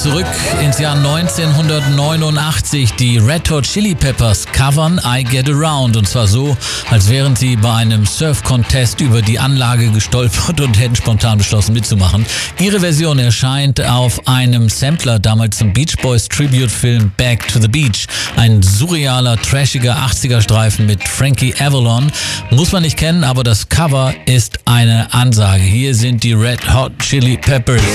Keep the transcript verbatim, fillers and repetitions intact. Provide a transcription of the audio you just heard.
zurück ins Jahr neunzehnhundertneunundachtzig. Die Red Hot Chili Peppers covern I Get Around, und zwar so, als wären sie bei einem Surf-Contest über die Anlage gestolpert und hätten spontan beschlossen mitzumachen. Ihre Version erscheint auf einem Sampler damals zum Beach Boys Tribute-Film Back to the Beach. Ein surrealer, trashiger achtziger-Streifen mit Frankie Avalon. Muss man nicht kennen, aber das Cover ist eine Ansage. Hier sind die Red Hot Chili Peppers.